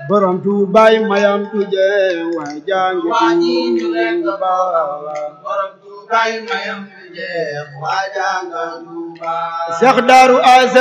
borom Tuubaa mayam tuje waa jangi Tuuba borom Tuubaa mayam tuje waa janga Tuuba Seex Daaru